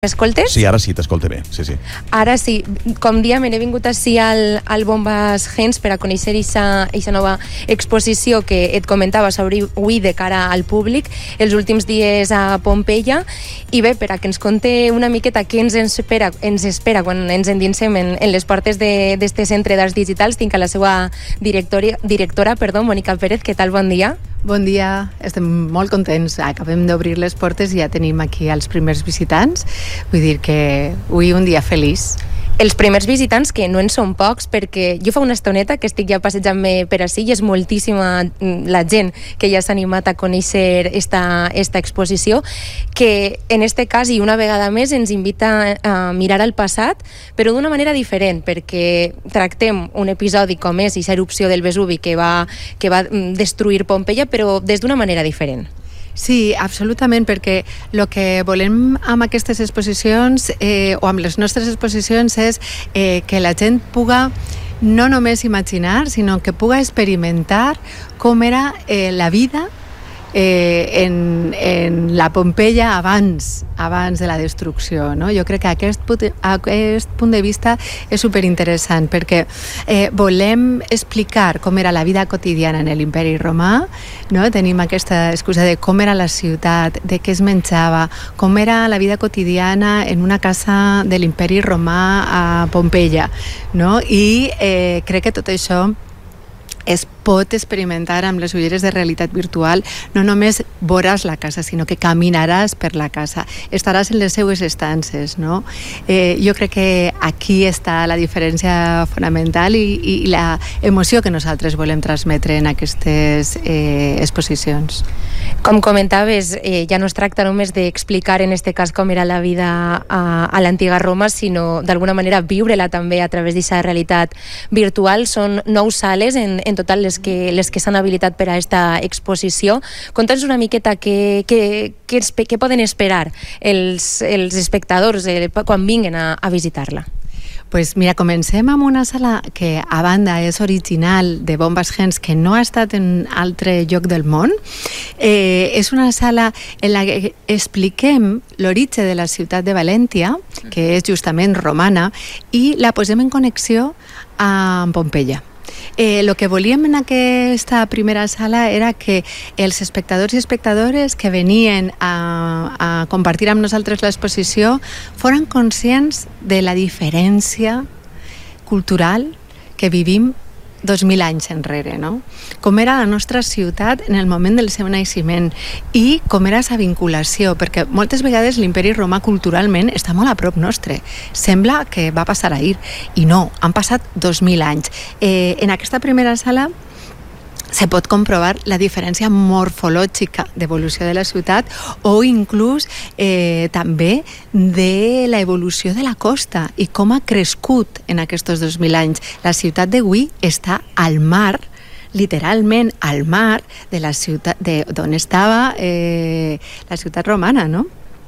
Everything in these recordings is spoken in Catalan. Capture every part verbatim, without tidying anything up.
M'escoltes? Sí, ara sí, t'escolto bé, sí, sí. Ara sí, com diem, he vingut així al, al Bombas Gens per a conèixer aquesta nova exposició que et comentava sobre avui de cara al públic, els últims dies a Pompeia, i bé, per a que ens conte una miqueta què ens espera, ens espera quan ens endinsem en, en les portes d'este centre d'arts digitals, tinc a la seva directora, directora perdó, Mònica Pérez. Què tal? Bon dia. Bon dia, estem molt contents. Acabem d'obrir les portes i ja tenim aquí els primers visitants. Vull dir que avui un dia feliç. Els primers visitants, que no en són pocs, perquè jo fa una estoneta que estic ja passejant-me per ací i és moltíssima la gent que ja s'ha animat a conèixer esta, esta exposició, que en este cas, i una vegada més, ens invita a mirar al passat, però d'una manera diferent, perquè tractem un episodi com és aquesta erupció del Vesuvi que va, que va destruir Pompeia, però des d'una manera diferent. Sí, absolutament, perquè el que volem amb aquestes exposicions eh, o amb les nostres exposicions és eh, que la gent puga no només imaginar, sinó que puga experimentar com era eh, la vida eh, en, en la Pompeia abans, abans de la destrucció, no? Jo crec que aquest, aquest punt de vista és superinteressant perquè eh, volem explicar com era la vida quotidiana en l'Imperi Romà, no? Tenim aquesta excusa de com era la ciutat, de què es menjava, com era la vida quotidiana en una casa de l'Imperi Romà a Pompeia, no? I eh, crec que tot això es pot experimentar amb les ulleres de realitat virtual. No només veuràs la casa, sinó que caminaràs per la casa, estaràs en les seues estances, no? Eh, jo crec que aquí està la diferència fonamental i, i la emoció que nosaltres volem transmetre en aquestes eh, exposicions. Com comentaves, eh, ja no es tracta només d'explicar en este cas com era la vida a, a l'antiga Roma, sinó d'alguna manera viure-la també a través d'aquesta realitat virtual. Són nou sales en, en total les que, les que s'han habilitat per a aquesta exposició. Conta'ns una miqueta què, què, què, què poden esperar els, els espectadors eh, quan vinguin a, a visitar-la. Pues mira, comencem amb una sala que a banda és original de Bombas Gens, que no ha estat en altre lloc del món. Eh, és una sala en la que expliquem l'origen de la ciutat de València, que és justament romana, i la posem en connexió amb Pompeia. Eh, lo que volíem en aquesta primera sala era que els espectadors i espectadores que venien a, a compartir amb nosaltres l'exposició foren conscients de la diferència cultural que vivim dos mil anys enrere, no? Com era la nostra ciutat en el moment del seu naixement i com era sa vinculació, perquè moltes vegades l'Imperi Romà culturalment està molt a prop nostre. Sembla que va passar ahir, i no, han passat dos mil anys. Eh, en aquesta primera sala se pot comprovar la diferència morfològica d'evolució de la ciutat o inclús eh, també de l'evolució de la costa i com ha crescut en aquests dos mil anys. La ciutat d'avui està al mar, literalment al mar de la ciutat d'on estava eh, la ciutat romana, no?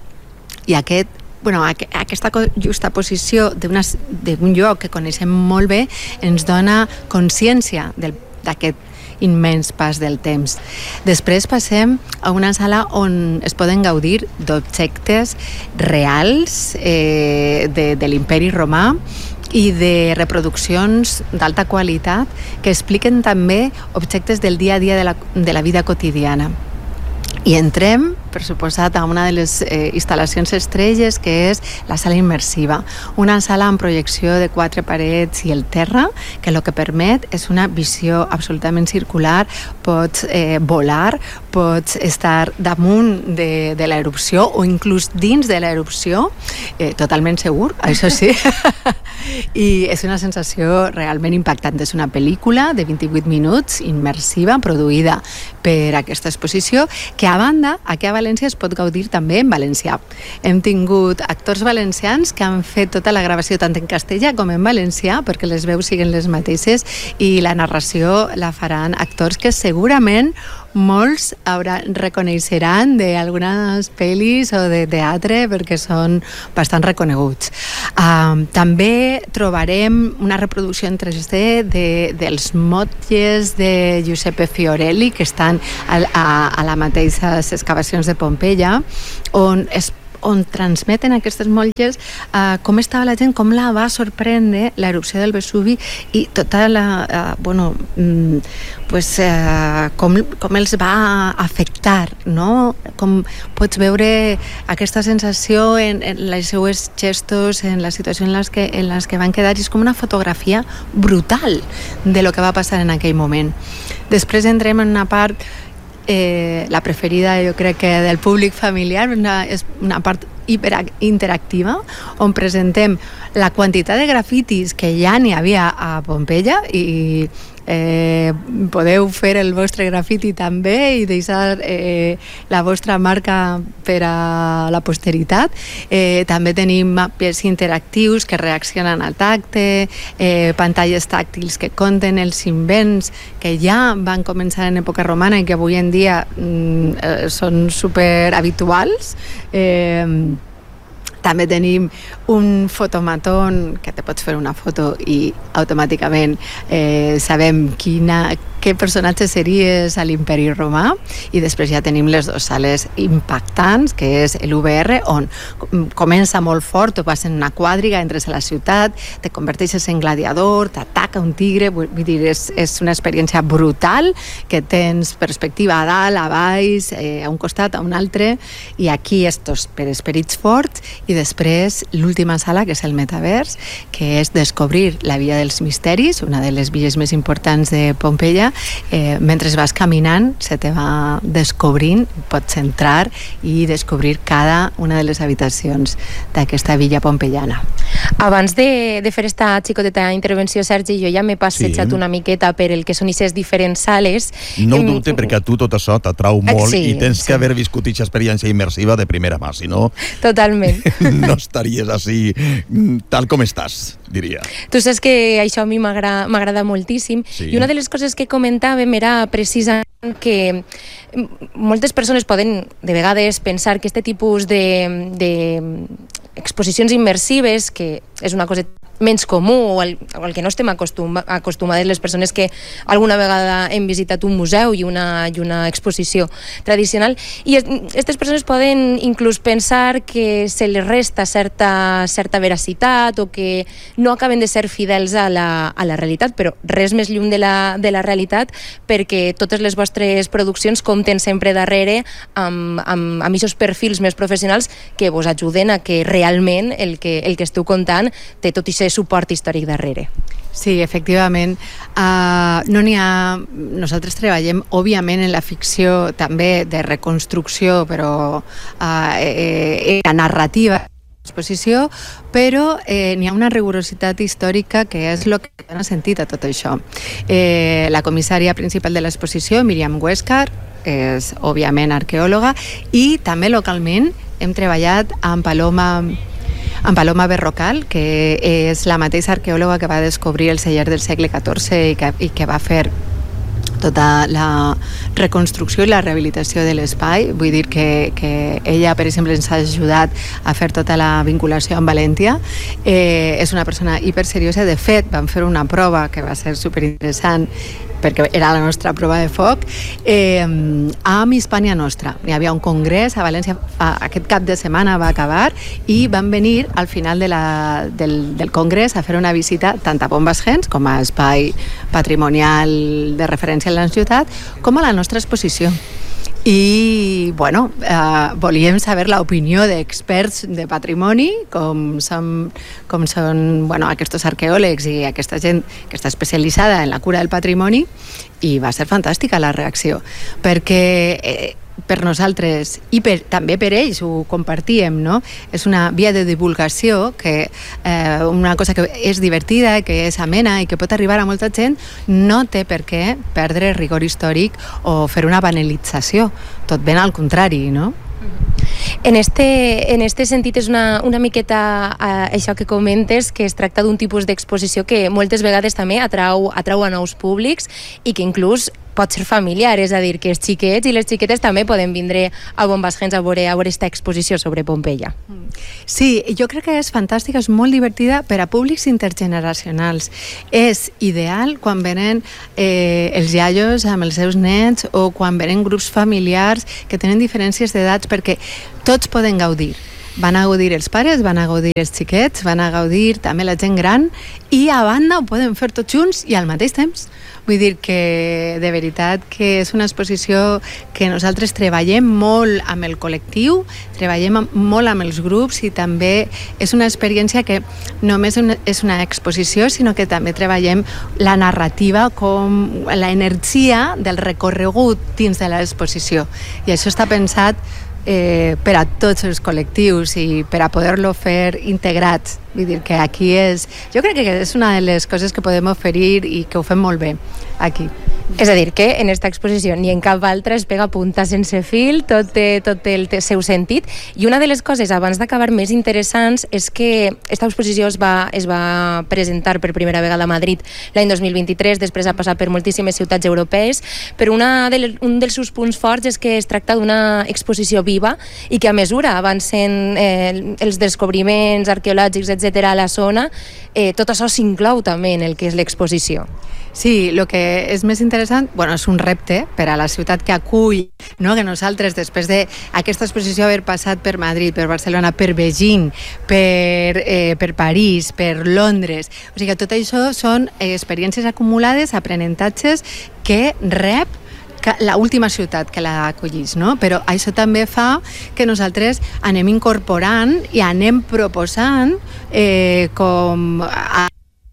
I aquest Bueno, aquesta justa posició d'un lloc que coneixem molt bé ens dona consciència d'aquest immens pas del temps. Després passem a una sala on es poden gaudir d'objectes reals eh, de, de l'Imperi Romà i de reproduccions d'alta qualitat que expliquen també objectes del dia a dia de la, de la vida quotidiana. I entrem, per suposat, a una de les eh, instal·lacions estrelles, que és la sala immersiva. Una sala amb projecció de quatre parets i el terra, que el que permet és una visió absolutament circular. Pots eh, volar, pots estar damunt de, de l'erupció o inclús dins de l'erupció, eh, totalment segur, això sí. I és una sensació realment impactant. És una pel·lícula de vint-i-vuit minuts, immersiva, produïda per aquesta exposició, que a banda, aquí a València es pot gaudir també en valencià. Hem tingut actors valencians que han fet tota la gravació tant en castellà com en valencià, perquè les veus siguen les mateixes, i la narració la faran actors que segurament molts hauran, reconeixeran d'algunes pel·lis o de teatre perquè són bastant reconeguts. Uh, també trobarem una reproducció en tres D de, dels motlles de Giuseppe Fiorelli que estan a, a, a la mateixa excavacions de Pompeia, on es on transmeten aquestes motlles uh, com estava la gent, com la va sorprendre l'erupció del Vesuvi i tota la, uh, bueno, mm, pues, uh, com, com els va afectar, no? Com pots veure aquesta sensació en, en les seues gestos, en la situació en les que, en les que van quedar, i és com una fotografia brutal de lo que va passar en aquell moment. Després entrem en una part, eh, la preferida jo crec que del públic familiar, una, és una part hiperinteractiva, on presentem la quantitat de grafitis que ja n'hi havia a Pompeia, i eh, podeu fer el vostre grafiti també i deixar eh, la vostra marca per a la posteritat. Eh, també tenim mapes interactius que reaccionen al tacte, eh, pantalles tàctils que conten els invents que ja van començar en època romana i que avui en dia mm, eh, són super habituals. Eh, També tenim un fotomatón que te pots fer una foto i automàticament eh, sabem quina, què personatge series a l'Imperi Romà. I després ja tenim les dues sales impactants, que és l'U V R, on comença molt fort, tu vas en una quadriga, entres a la ciutat, te converteixes en gladiador, t'ataca un tigre, vull dir, és, és una experiència brutal, que tens perspectiva a dalt, a baix, eh, a un costat, a un altre, i aquí estos per esperits forts. I després l'última sala, que és el metavers, que és descobrir la Via dels Misteris, una de les vies més importants de Pompeia. Eh, mentre vas caminant se te va descobrint, pots entrar i descobrir cada una de les habitacions d'aquesta villa pompeiana. Abans de, de fer esta xicoteta intervenció, Sergi, jo ja m'he passejat sí. una miqueta per el que són aquestes diferents sales. No ho dubte, perquè a tu tot això t'atrau molt sí, i tens sí. que haver viscut aquesta experiència immersiva de primera mà, si no... Totalment. No estaries així tal com estàs, diria. Tu saps que això a mi m'agrada moltíssim, sí. i una de les coses que comentàvem era precisament que moltes persones poden de vegades pensar que aquest tipus de, de exposicions immersives, que és una cosa menys comú o al, o al que no estem acostum, acostumades les persones que alguna vegada hem visitat un museu i una, i una exposició tradicional, i aquestes persones poden inclús pensar que se les resta certa, certa veracitat o que no acaben de ser fidels a la, a la realitat, però res més lluny de la, de la realitat, perquè totes les vostres produccions compten sempre darrere amb, amb, amb aquests perfils més professionals que vos ajuden a que realment el que, el que esteu contant té tot aquest suport històric darrere. Sí, efectivament. Uh, no n'hi ha... Nosaltres treballem, òbviament, en la ficció també de reconstrucció, però uh, eh, la narrativa exposició, però eh, n'hi ha una rigorositat històrica que és el que dona sentit a tot això. Eh, la comissària principal de l'exposició, Míriam Huéscar, és òbviament arqueòloga, i també localment hem treballat amb Paloma amb Paloma Berrocal, que és la mateixa arqueòloga que va descobrir el celler del segle catorze i que, i que va fer tota la reconstrucció i la rehabilitació de l'espai. Vull dir que, que ella, per exemple, ens ha ajudat a fer tota la vinculació amb València. Eh, és una persona hiperseriosa. De fet, vam fer una prova que va ser superinteressant, perquè era la nostra prova de foc, eh, amb Hispània Nostra. Hi havia un congrés a València, aquest cap de setmana va acabar, i van venir al final de la, del, del congrés a fer una visita tant a Bombes Gens, com a espai patrimonial de referència a la ciutat, com a la nostra exposició. I, bueno, eh, volíem saber l'opinió d'experts de patrimoni, com són, com són bueno, aquests arqueòlegs i aquesta gent que està especialitzada en la cura del patrimoni, i va ser fantàstica la reacció, perquè eh, per nosaltres i per, també per ells ho compartíem, no? És una via de divulgació, que eh, una cosa que és divertida, que és amena i que pot arribar a molta gent, no té per què perdre rigor històric o fer una banalització, tot ben al contrari, no? En este, en este sentit és una, una miqueta uh, això que comentes, que es tracta d'un tipus d'exposició que moltes vegades també atrau, atrau a nous públics i que inclús pot ser familiar, és a dir, que els xiquets i les xiquetes també poden vindre a Bombes Gens a veure, a veure esta exposició sobre Pompeia. Sí, jo crec que és fantàstica, és molt divertida per a públics intergeneracionals. És ideal quan venen eh, els iaios amb els seus nets o quan venen grups familiars que tenen diferències d'edats, perquè tots poden gaudir. van a gaudir els pares, van a gaudir els xiquets, van a gaudir també la gent gran, i a banda ho podem fer tots junts i al mateix temps. Vull dir que de veritat que és una exposició que nosaltres treballem molt amb el col·lectiu, treballem molt amb els grups, i també és una experiència que només és una exposició, sinó que també treballem la narrativa, com la energia del recorregut dins de l'exposició. I això està pensat eh, per a tots els col·lectius i per a poder-lo fer integrats. Vull dir que aquí és... Jo crec que és una de les coses que podem oferir i que ho fem molt bé aquí. És a dir, que en esta exposició ni en cap altra es pega punta sense fil, tot té, tot té el seu sentit. I una de les coses, abans d'acabar, més interessants és que esta exposició es va, es va presentar per primera vegada a Madrid l'any dos mil vint-i-tres, després ha passat per moltíssimes ciutats europees, però una de les, un dels seus punts forts és que es tracta d'una exposició viva i que a mesura avancen eh, els descobriments arqueològics, etcètera, a la zona, eh, tot això s'inclou també en el que és l'exposició. Sí, el que és més interessant, bueno, és un repte per a la ciutat que acull, no? Que nosaltres, després d'aquesta exposició haver passat per Madrid, per Barcelona, per Beijing, per, eh, per París, per Londres, o sigui que tot això són experiències acumulades, aprenentatges que rep l'última ciutat que la acollís, no? Però això també fa que nosaltres anem incorporant i anem proposant eh, com a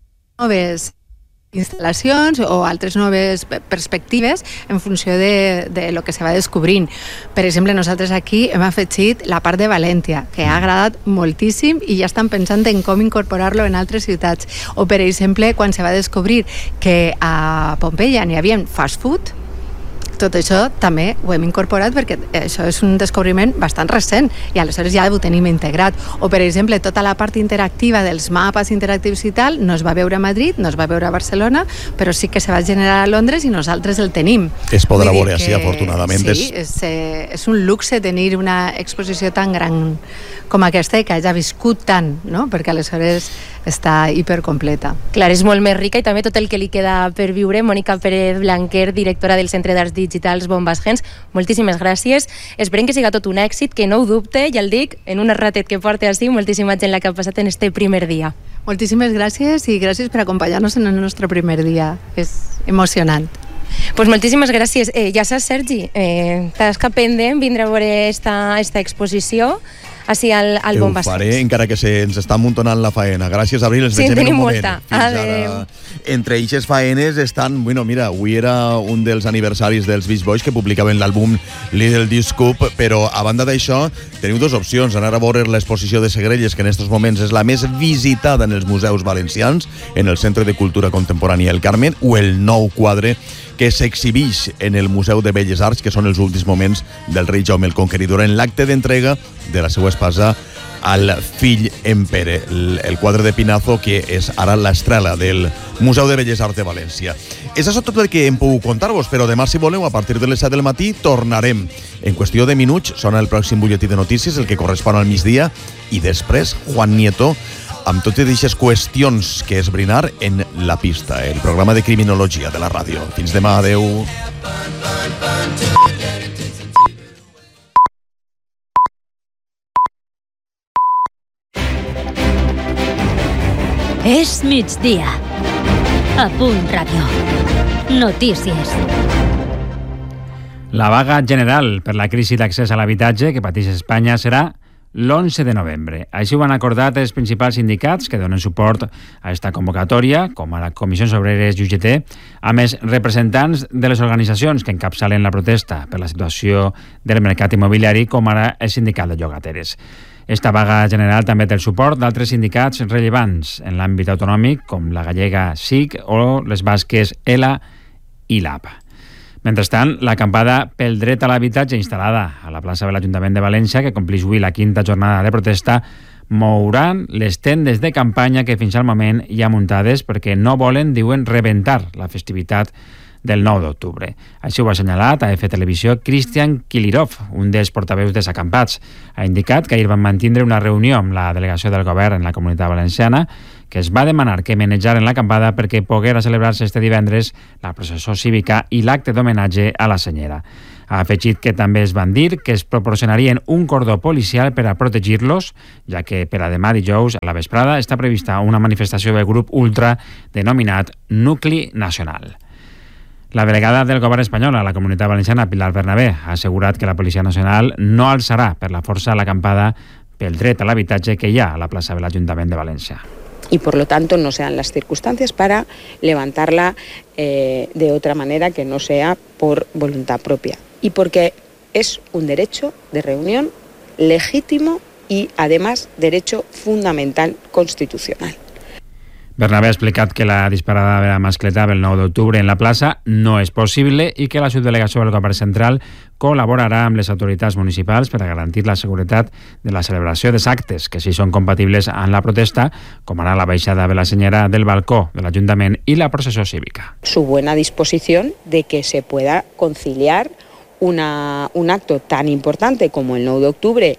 noves instal·lacions o altres noves perspectives en funció de, de lo que se va descobrint. Per exemple, nosaltres aquí hem afegit la part de València, que ha agradat moltíssim i ja estan pensant en com incorporar-lo en altres ciutats. O, per exemple, quan se va descobrir que a Pompeia n'hi havia fast food, tot això també ho hem incorporat perquè això és un descobriment bastant recent i aleshores ja ho tenim integrat. O, per exemple, tota la part interactiva dels mapes interactius i tal no es va veure a Madrid, no es va veure a Barcelona, però sí que se va generar a Londres i nosaltres el tenim. Es podrà veure així, afortunadament. Sí, és, és un luxe tenir una exposició tan gran com aquesta i que hagi viscut tant, no? Perquè aleshores està hipercompleta. Clar, és molt més rica i també tot el que li queda per viure. Mònica Pérez Blanquer, directora del Centre d'Arts Digitals Bombas Gens, moltíssimes gràcies. Esperem que siga tot un èxit, que no ho dubte, ja el dic, en un ratet que porta així, moltíssima gent la que ha passat en este primer dia. Moltíssimes gràcies i gràcies per acompanyar-nos en el nostre primer dia. És emocionant. Pues moltíssimes gràcies. Eh, ja saps, Sergi, eh, t'has cap pendent vindre a veure esta, esta exposició així al, al Bombas. Ho faré, encara que se ens està amuntonant la faena. Gràcies, Abril, ens sí, veiem en un moment. Molta. Fins Adeu. ara. Entre eixes faenes estan, bueno, mira, avui era un dels aniversaris dels Beach Boys que publicaven l'àlbum Little Disc Cup, però a banda d'això teniu dues opcions, anar a veure l'exposició de Segrelles, que en aquests moments és la més visitada en els museus valencians, en el Centre de Cultura Contemporània El Carmen, o el nou quadre que s'exhibix en el Museu de Belles Arts, que són els últims moments del rei Jaume el Conqueridor, en l'acte d'entrega de la seva espasa al fill en Pere, el, el quadre de Pinazo, que és ara l'estrela del Museu de Belles Arts de València. És això tot el que hem pogut contar-vos, però demà, si voleu, a partir de les set del matí, tornarem. En qüestió de minuts, sona el pròxim butlletí de notícies, el que correspon al migdia, i després Juan Nieto, amb totes aquestes qüestions que esbrinar en La Pista, el programa de criminologia de la ràdio. Fins demà, adeu. És migdia. A Punt Ràdio. Notícies. La vaga general per la crisi d'accés a l'habitatge que pateix Espanya serà l'onze de novembre. Així ho han acordat els principals sindicats que donen suport a aquesta convocatòria, com ara Comissions Obreres i U G T, a més representants de les organitzacions que encapçalen la protesta per la situació del mercat immobiliari, com ara el sindicat de llogateres. Esta vaga general també té el suport d'altres sindicats rellevants en l'àmbit autonòmic, com la gallega S I C o les basques E L A i l'A P A. Mentrestant, l'acampada pel dret a l'habitatge instal·lada a la plaça de l'Ajuntament de València, que complix avui la quinta jornada de protesta, mouran les tendes de campanya que fins al moment hi ha muntades perquè no volen, diuen, rebentar la festivitat del nou d'octubre. Així ho ha assenyalat a F Televisió Cristian Kilirov, un dels portaveus dels acampats. Ha indicat que ahir van mantindre una reunió amb la delegació del govern en la Comunitat Valenciana, que es va demanar que manejaren l'acampada perquè poguera celebrar-se este divendres la processó cívica i l'acte d'homenatge a la senyera. Ha afegit que també es van dir que es proporcionarien un cordó policial per a protegir-los, ja que per a demà dijous a la vesprada està prevista una manifestació del grup ultra denominat Nucli Nacional. La delegada del govern espanyol a la Comunitat Valenciana, Pilar Bernabé, ha assegurat que la Policia Nacional no alçarà per la força l'acampada pel dret a l'habitatge que hi ha a la plaça de l'Ajuntament de València. Y por lo tanto no sean las circunstancias para levantarla eh, de otra manera que no sea por voluntad propia. Y porque es un derecho de reunión legítimo y además derecho fundamental constitucional. Bernabé ha explicat que la disparada de la mascleta del nou d'octubre en la plaça no és possible i que la subdelegació del govern central col·laborarà amb les autoritats municipals per a garantir la seguretat de la celebració dels actes que sí són compatibles amb la protesta, com ara la baixada de la senyera del balcó de l'Ajuntament i la processó cívica. Su buena disposición de que se pueda conciliar Una, un acto tan importante como el nueve de octubre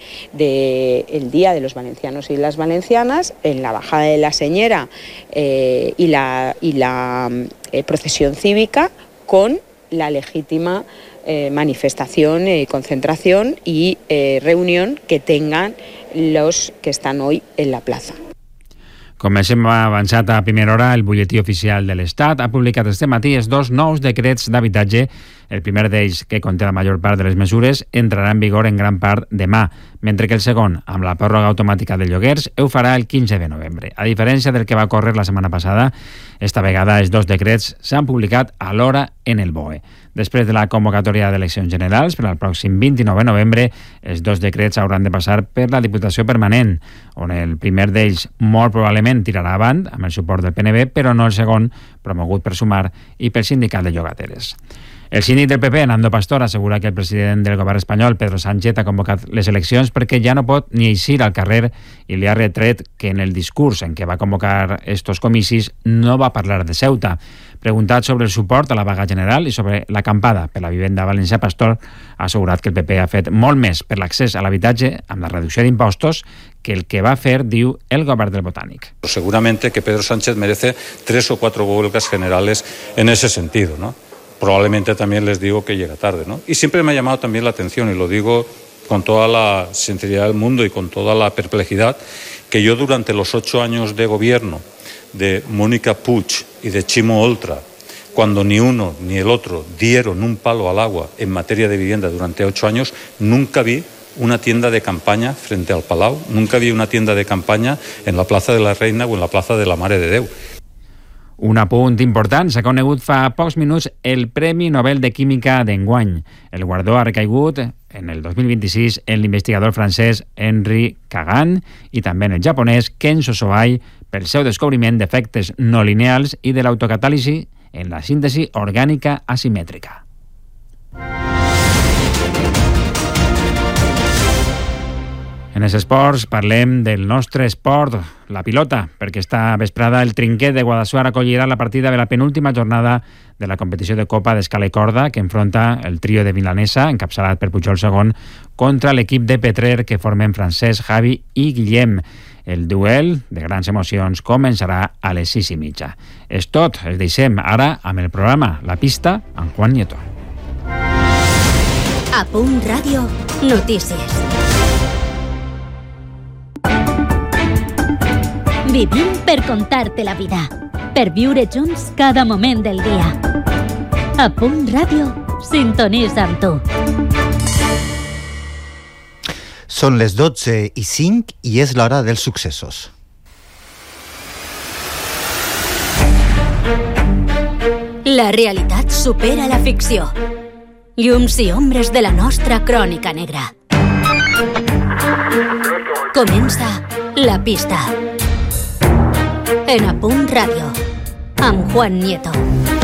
del Día de los Valencianos y las Valencianas, en la bajada de la Señera eh, y la, y la eh, procesión cívica, con la legítima eh, manifestación, eh, concentración y eh, reunión que tengan los que están hoy en la plaza. Com hem avançat a primera hora, el butlletí oficial de l'Estat ha publicat este matí els dos nous decrets d'habitatge. El primer d'ells, que conté la major part de les mesures, entrarà en vigor en gran part demà, mentre que el segon, amb la pròrroga automàtica de lloguers, ho farà el quinze de novembre. A diferència del que va córrer la setmana passada, esta vegada els dos decrets s'han publicat alhora en el B O E. Després de la convocatòria d'eleccions generals per al pròxim vint-i-nou de novembre, els dos decrets hauran de passar per la Diputació Permanent, on el primer d'ells molt probablement tirarà avant amb el suport del P N B, però no el segon, promogut per Sumar i pel Sindicat de Llogateres. El síndic del P P, Nando Pastor, assegura que el president del govern espanyol, Pedro Sánchez, ha convocat les eleccions perquè ja no pot ni eixir al carrer i li ha retret que en el discurs en què va convocar estos comicis no va parlar de Ceuta. Preguntat sobre el suport a la vaga general i sobre l'acampada per la vivenda valencià, Pastor ha assegurat que el P P ha fet molt més per l'accés a l'habitatge amb la reducció d'impostos que el que va fer, diu, el govern del Botànic. Seguramente que Pedro Sánchez merece tres o cuatro huelgas generales en ese sentido, ¿no? Probablemente también les digo que llega tarde, ¿no? Y siempre me ha llamado también la atención, y lo digo con toda la sinceridad del mundo y con toda la perplejidad, que yo durante los ocho años de gobierno de Mónica Puig y de Chimo Oltra, cuando ni uno ni el otro dieron un palo al agua en materia de vivienda durante ocho años, nunca vi una tienda de campaña frente al Palau, nunca vi una tienda de campaña en la Plaza de la Reina o en la Plaza de la Mare de Déu. Un apunt important, s'ha conegut fa pocs minuts el Premi Nobel de Química d'enguany. El guardó ha recaigut en el dos mil vint-i-sis en l'investigador francès Henri Kagan i també en el japonès Kenzo Soai pel seu descobriment d'efectes no lineals i de l'autocatàlisi en la síntesi orgànica asimètrica. En els esports parlem del nostre esport, la pilota, perquè esta vesprada el Trinquet de Guadassuar acollirà la partida de la penúltima jornada de la competició de Copa d'Escala i Corda que enfronta el trio de Milanesa, encapçalat per Pujol segon, contra l'equip de Petrer que formen Francesc, Javi i Guillem. El duel de grans emocions començarà a les sis i mitja. És tot, els deixem ara amb el programa La Pista amb Juan Nieto. A Punt Ràdio, notícies. Vivim per contar-te la vida, per viure junts cada moment del dia. A Punt Ràdio, sintonitza amb tu. Són les dotze i cinc i és l'hora dels successos. La realitat supera la ficció. Llums i ombres de la nostra crònica negra. Comença La Pista. En A Punt Ràdio, amb Juan Nieto.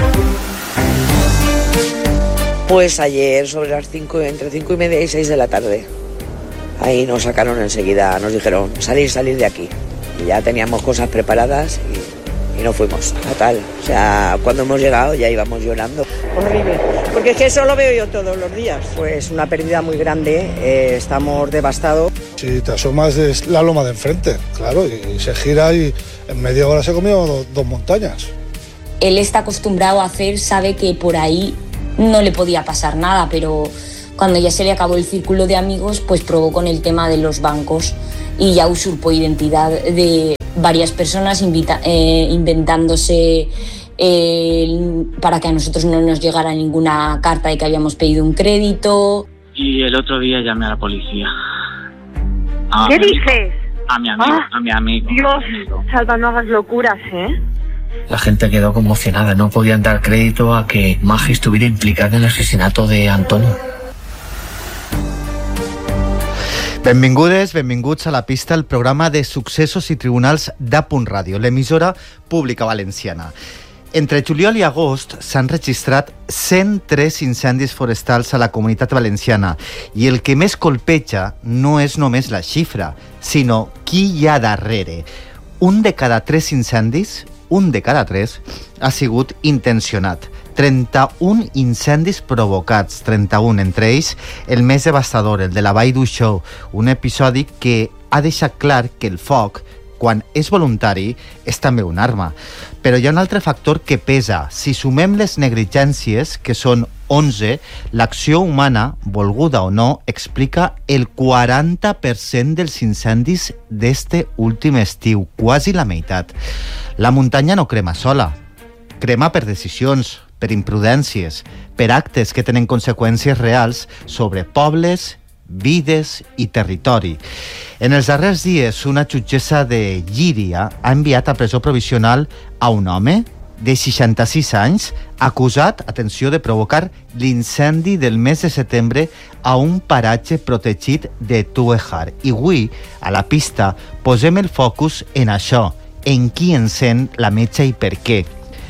Pues ayer sobre las cinco, entre cinco y media y seis de la tarde. Ahí nos sacaron enseguida, nos dijeron salir, salir de aquí. Y ya teníamos cosas preparadas y, y no fuimos. Fatal. O sea, cuando hemos llegado ya íbamos llorando. Horrible, porque es que eso lo veo yo todos los días. Pues una pérdida muy grande, eh, estamos devastados. Si te asomas es la loma de enfrente, claro, y, y se gira y en media hora se comió do, dos montañas. Él está acostumbrado a hacer, sabe que por ahí no le podía pasar nada, pero Cuando ya se le acabó el círculo de amigos, pues probó con el tema de los bancos y ya usurpó identidad de varias personas invita- eh, inventándose eh, para que a nosotros no nos llegara ninguna carta de que habíamos pedido un crédito. Y el otro día llamé a la policía. A ¿Qué mi amigo, dices? A mi amigo, Ah, a mi amigo. Dios, Salva, no hagas locuras, ¿eh? La gente quedó conmocionada, no podían dar crédito a que Magi estuviera implicada en el asesinato de Antonio. Benvingudes, benvinguts a La Pista, el programa de successos i tribunals d'A Punt Ràdio, l'emissora pública valenciana. Entre juliol i agost s'han registrat cent tres incendis forestals a la Comunitat Valenciana i el que més colpeja no és només la xifra, sinó qui hi ha darrere. Un de cada tres incendis, un de cada tres, ha sigut intencionat. trenta-un incendis provocats, trenta-un, entre ells el més devastador, el de la Vall d'Uixó, un episodi que ha deixat clar que el foc, quan és voluntari, és també una arma. Però hi ha un altre factor que pesa. Si sumem les negligències, que són onze, l'acció humana, volguda o no, explica el quaranta per cent dels incendis d'este últim estiu, quasi la meitat. La muntanya no crema sola, crema per decisions, per imprudències, per actes que tenen conseqüències reals sobre pobles, vides i territori. En els darrers dies, una jutgessa de Llíria ha enviat a presó provisional a un home de seixanta-sis anys acusat, atenció, de provocar l'incendi del mes de setembre a un paratge protegit de Tuejar. I avui, a La Pista, posem el focus en això, en qui encén la metxa i per què.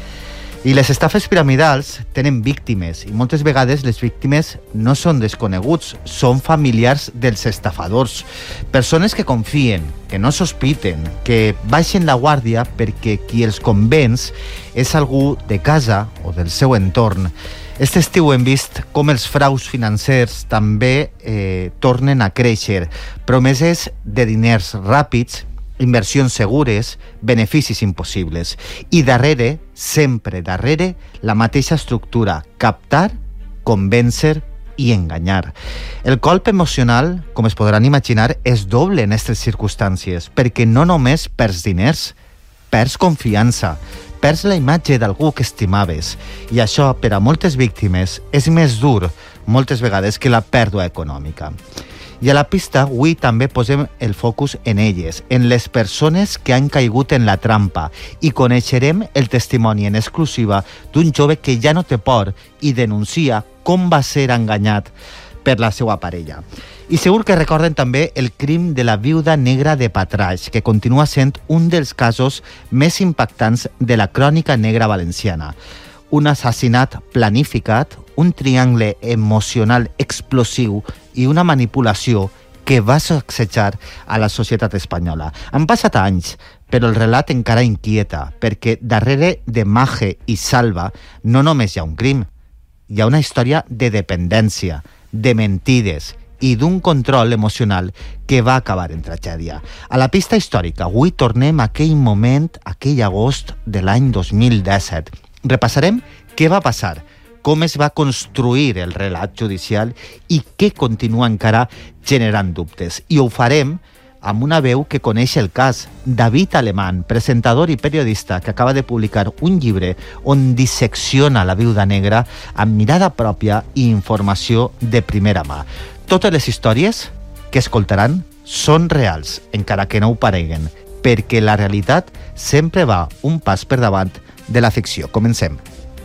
I les estafes piramidals tenen víctimes i moltes vegades les víctimes no són desconeguts, són familiars dels estafadors. Persones que confien, que no sospiten, que baixen la guàrdia perquè qui els convenç és algú de casa o del seu entorn. Aquest estiu hem vist com els fraus financers també eh, tornen a créixer. Promeses de diners ràpids, inversions segures, beneficis impossibles. I darrere, sempre darrere, la mateixa estructura: captar, convèncer i enganyar. El colp emocional, com es podran imaginar, és doble en aquestes circumstàncies, perquè no només perds diners, perds confiança, perds la imatge d'algú que estimaves. I això, per a moltes víctimes, és més dur, moltes vegades, que la pèrdua econòmica. I a La Pista avui també posem el focus en elles, en les persones que han caigut en la trampa, i coneixerem el testimoni en exclusiva d'un jove que ja no té por i denuncia com va ser enganyat per la seva parella. I segur que recorden també el crim de la viuda negra de Patraix, que continua sent un dels casos més impactants de la crònica negra valenciana. Un assassinat planificat, un triangle emocional explosiu i una manipulació que va sacsejar a la societat espanyola. Han passat anys, però el relat encara inquieta, perquè darrere de Mage i Salva no només hi ha un crim, hi ha una història de dependència, de mentides i d'un control emocional que va acabar en tragèdia. A La Pista històrica, avui tornem a aquell moment, aquell agost de l'any dos mil disset. Repassarem què va passar, com es va construir el relat judicial i què continua encara generant dubtes. I ho farem amb una veu que coneix el cas, David Alemán, presentador i periodista que acaba de publicar un llibre on dissecciona la viuda negra amb mirada pròpia i informació de primera mà. Totes les històries que escoltaran són reals, encara que no ho pareguen, perquè la realitat sempre va un pas per davant de la ficció. Comencem.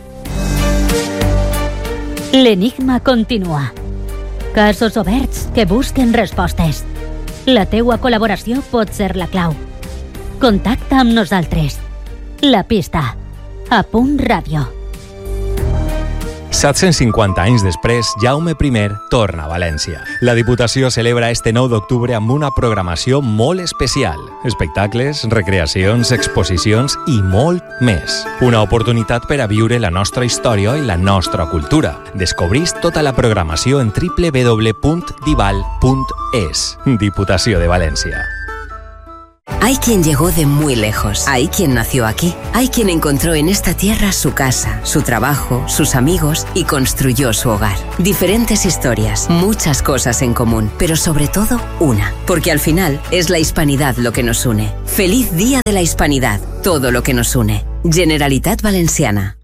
L'enigma continua. Casos oberts que busquen respostes. La teua col·laboració pot ser la clau. Contacta amb nosaltres. La Pista. A Punt Ràdio. set-cents cinquanta anys després, Jaume primer torna a València. La Diputació celebra este nou d'octubre amb una programació molt especial. Espectacles, recreacions, exposicions i molt més. Una oportunitat per a viure la nostra història i la nostra cultura. Descobrís tota la programació en w w w punt dival punt es. Diputació de València. Hay quien llegó de muy lejos, hay quien nació aquí, hay quien encontró en esta tierra su casa, su trabajo, sus amigos y construyó su hogar. Diferentes historias, muchas cosas en común, pero sobre todo una, porque al final es la hispanidad lo que nos une. Feliz Día de la Hispanidad, todo lo que nos une. Generalitat Valenciana.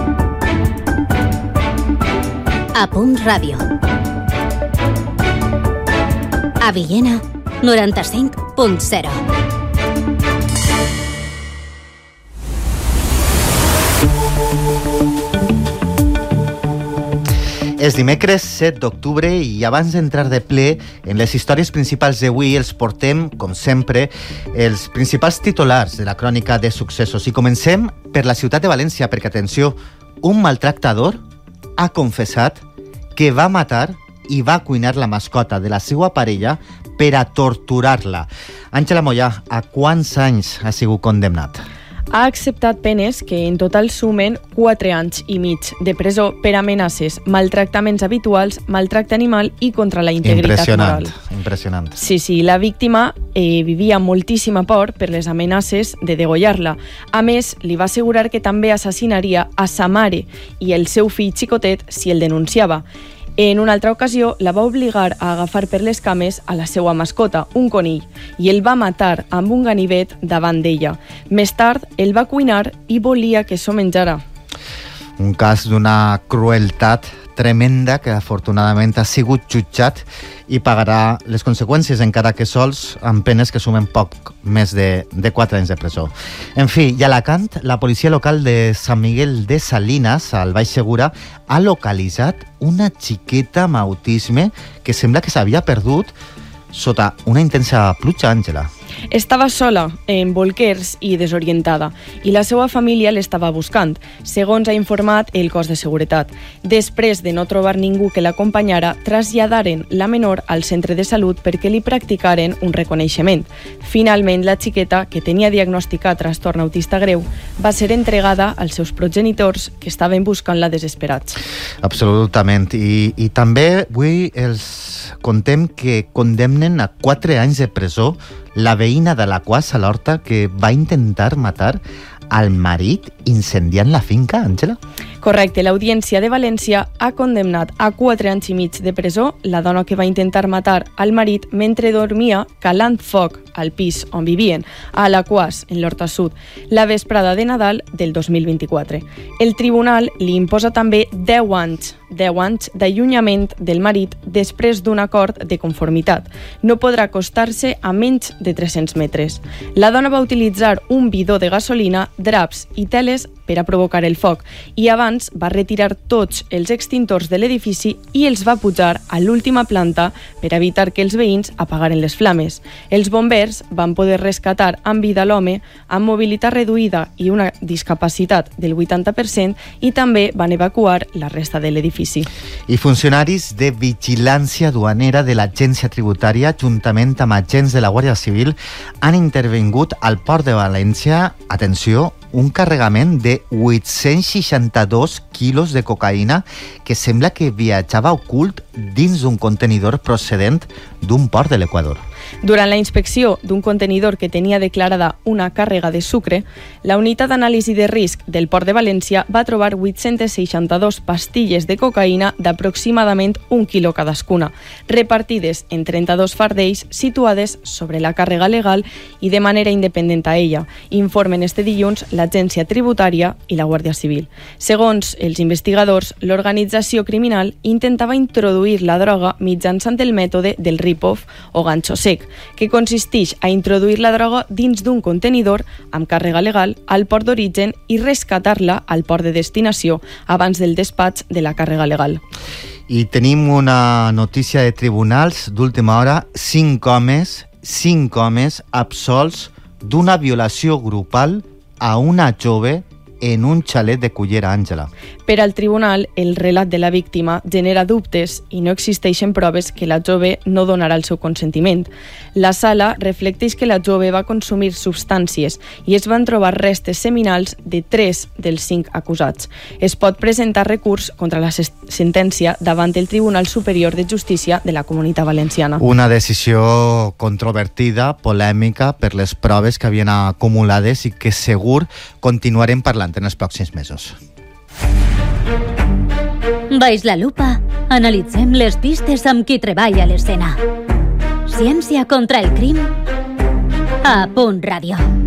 A Punt Ràdio. A Villena, noranta-cinc punt zero. És dimecres set d'octubre i abans d'entrar de ple en les històries principals d'avui els portem, com sempre, els principals titulars de la crònica de successos. I comencem per la ciutat de València, perquè, atenció, un maltractador ha confessat que va matar i va cuinar la mascota de la seva parella per a torturar-la. Àngela Mollà, a quants anys ha sigut condemnat? Ha acceptat penes que en total sumen quatre anys i mig de presó per amenaces, maltractaments habituals, maltracte animal i contra la integritat moral. Impressionant, impressionant. Sí, sí, la víctima eh, vivia moltíssima por per les amenaces de degollar-la. A més, li va assegurar que també assassinaria a sa mare i el seu fill xicotet si el denunciava. En una altra ocasió, la va obligar a agafar per les cames a la seva mascota, un conill, i el va matar amb un ganivet davant d'ella. Més tard, el va cuinar i volia que s'ho menjara. Un cas d'una crueltat tremenda que afortunadament ha sigut jutjat i pagarà les conseqüències, encara que sols amb penes que sumen poc més de, de quatre anys de presó. En fi, i a Alacant, la policia local de Sant Miguel de Salines, al Baix Segura, ha localitzat una xiqueta amb autisme que sembla que s'havia perdut sota una intensa pluja, Àngela. Estava sola, en bolquers i desorientada, i la seva família l'estava buscant, segons ha informat el cos de seguretat. Després de no trobar ningú que l'acompanyara, traslladaren la menor al centre de salut perquè li practicaren un reconeixement. Finalment, la xiqueta, que tenia diagnosticat trastorn autista greu, va ser entregada als seus progenitors, que estaven buscant-la desesperats. Absolutament. I, i també avui els contem que condemnen a quatre anys de presó la veïna de l'Aquàs a l'Horta que va intentar matar al marit incendiant la finca, Àngela? Correcte, l'Audiència de València ha condemnat a quatre anys i mig de presó la dona que va intentar matar al marit mentre dormia calant foc al pis on vivien, a l'Aquàs, en l'Horta Sud, la vesprada de Nadal del dos mil vint-i-quatre. El tribunal li imposa també deu anys, deu anys d'allunyament del marit després d'un acord de conformitat. No podrà acostar-se a menys de tres-cents metres. La dona va utilitzar un bidó de gasolina, draps i teles per a provocar el foc i abans va retirar tots els extintors de l'edifici i els va pujar a l'última planta per evitar que els veïns apagaren les flames. Els bombers van poder rescatar amb vida l'home amb mobilitat reduïda i una discapacitat del vuitanta per cent i també van evacuar la resta de l'edifici. I funcionaris de vigilància duanera de l'Agència Tributària, juntament amb agents de la Guàrdia Civil, han intervingut al Port de València, atenció, un carregament de vuit-cents seixanta-dos quilos de cocaïna que sembla que viatjava ocult dins d'un contenidor procedent d'un port de l'Equador. Durant la inspecció d'un contenidor que tenia declarada una càrrega de sucre, la unitat d'anàlisi de risc del Port de València va trobar vuit-cents seixanta-dos pastilles de cocaïna d'aproximadament un quilo cadascuna, repartides en trenta-dos fardells situades sobre la càrrega legal i de manera independent a ella, informen este dilluns l'Agència Tributària i la Guàrdia Civil. Segons els investigadors, l'organització criminal intentava introduir la droga mitjançant el mètode del rip-off o ganxo sec, que consisteix a introduir la droga dins d'un contenidor amb càrrega legal al port d'origen i rescatar-la al port de destinació abans del despatx de la càrrega legal. I tenim una notícia de tribunals d'última hora. Cinc homes, cinc homes absolts d'una violació grupal a una jove en un xalet de Cullera, Àngela. Per al tribunal, el relat de la víctima genera dubtes i no existeixen proves que la jove no donarà el seu consentiment. La sala reflecteix que la jove va consumir substàncies i es van trobar restes seminals de tres dels cinc acusats. Es pot presentar recurs contra la sentència davant el Tribunal Superior de Justícia de la Comunitat Valenciana. Una decisió controvertida, polèmica, per les proves que havien acumulades i que segur continuarem parlant en els pròxims mesos. Baix la lupa, analitzem les pistes amb qui treballa a l'escena. Ciència contra el crim a Punt Ràdio.